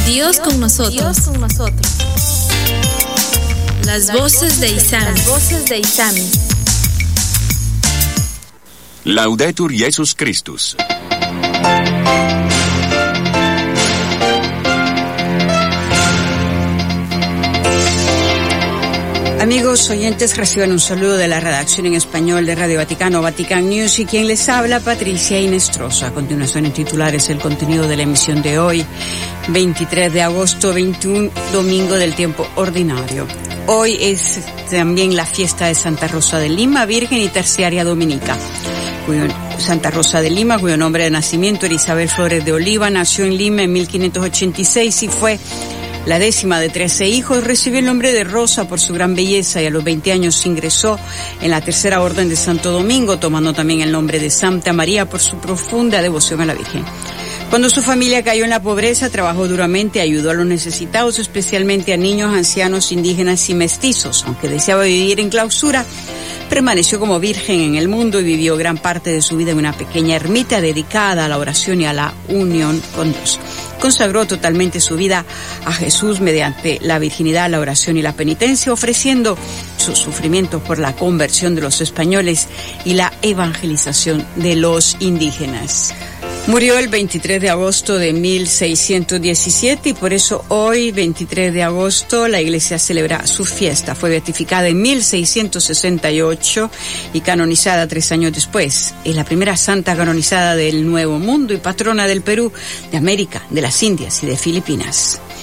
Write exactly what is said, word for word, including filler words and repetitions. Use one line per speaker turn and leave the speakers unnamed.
Dios con nosotros. Dios con nosotros. Las voces de Isami. Las voces de Isami.
Laudetur Jesus Christus.
Amigos oyentes, reciban un saludo de la redacción en español de Radio Vaticano, Vatican News, y quien les habla, Patricia Inestrosa. A continuación, en titulares, el contenido de la emisión de hoy, veintitrés de agosto, veintiuno, domingo del tiempo ordinario. Hoy es también la fiesta de Santa Rosa de Lima, Virgen y Terciaria Dominica. Cuyo, Santa Rosa de Lima, cuyo nombre de nacimiento era Isabel Flores de Oliva, nació en Lima en mil quinientos ochenta y seis y fue la décima de trece hijos. Recibió el nombre de Rosa por su gran belleza y a los veinte años ingresó en la Tercera Orden de Santo Domingo, tomando también el nombre de Santa María por su profunda devoción a la Virgen. Cuando su familia cayó en la pobreza, trabajó duramente, ayudó a los necesitados, especialmente a niños, ancianos, indígenas y mestizos. Aunque deseaba vivir en clausura, permaneció como virgen en el mundo y vivió gran parte de su vida en una pequeña ermita dedicada a la oración y a la unión con Dios. Consagró totalmente su vida a Jesús mediante la virginidad, la oración y la penitencia, ofreciendo sus sufrimientos por la conversión de los españoles y la evangelización de los indígenas. Murió el veintitrés de agosto de mil seiscientos diecisiete y por eso hoy, veintitrés de agosto, la Iglesia celebra su fiesta. Fue beatificada en mil seiscientos sesenta y ocho y canonizada tres años después. Es la primera santa canonizada del Nuevo Mundo y patrona del Perú, de América, de las Indias y de Filipinas.